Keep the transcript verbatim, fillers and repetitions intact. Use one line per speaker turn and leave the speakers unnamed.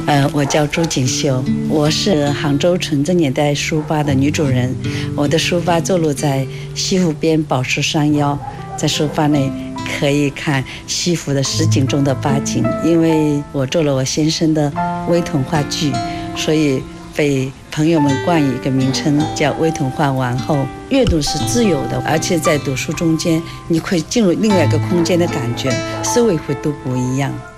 呃，我叫朱锦绣，我是杭州纯正年代书吧的女主人。我的书吧坐落在西湖边宝石山腰，在书吧内可以看西湖的实景中的八景。因为我做了我先生的微童话剧，所以被朋友们冠以一个名称叫微童话王后。阅读是自由的，而且在读书中间你会进入另外一个空间的感觉，思维会都不一样。